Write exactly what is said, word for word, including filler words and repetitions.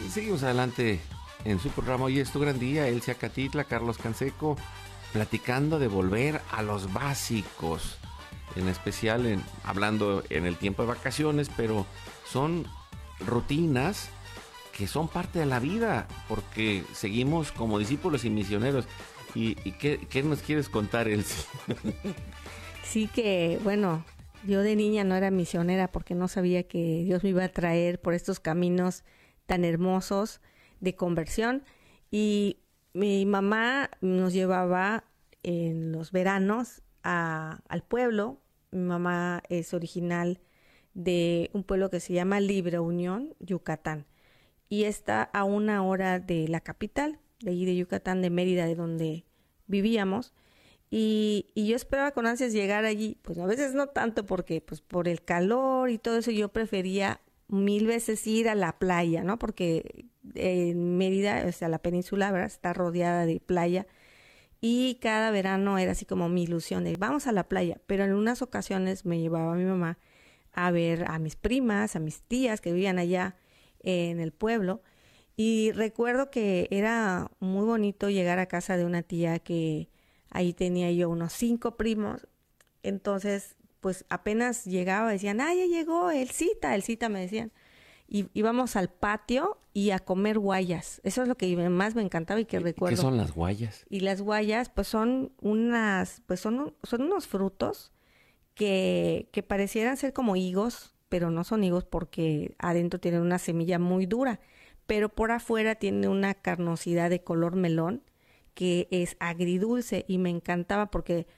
Seguimos adelante en su programa. Hoy es tu gran día. Elsia Catitla, Carlos Canseco, platicando de volver a los básicos, en especial en, hablando en el tiempo de vacaciones, pero son rutinas que son parte de la vida, porque seguimos como discípulos y misioneros. ¿Y, y qué, qué nos quieres contar, Elsia? Sí que, bueno, yo de niña no era misionera porque no sabía que Dios me iba a traer por estos caminos tan hermosos de conversión, y mi mamá nos llevaba en los veranos a, al pueblo. Mi mamá es original de un pueblo que se llama Libre Unión, Yucatán, y está a una hora de la capital, de allí de Yucatán, de Mérida, de donde vivíamos. Y, y yo esperaba con ansias llegar allí, pues a veces no tanto porque pues por el calor y todo eso yo prefería mil veces ir a la playa, ¿no? Porque en Mérida, o sea, la península, ¿verdad?, está rodeada de playa, y cada verano era así como mi ilusión de vamos a la playa. Pero en unas ocasiones me llevaba mi mamá a ver a mis primas, a mis tías que vivían allá en el pueblo, y recuerdo que era muy bonito llegar a casa de una tía que ahí tenía yo unos cinco primos. Entonces, pues apenas llegaba, decían, ah, ya llegó Elcita, Elcita me decían. Y íbamos al patio y a comer guayas. Eso es lo que más me encantaba y que recuerdo. ¿Qué son las guayas? Y las guayas, pues son unas, pues son, son unos frutos que, que parecieran ser como higos, pero no son higos porque adentro tienen una semilla muy dura, pero por afuera tiene una carnosidad de color melón que es agridulce, y me encantaba porque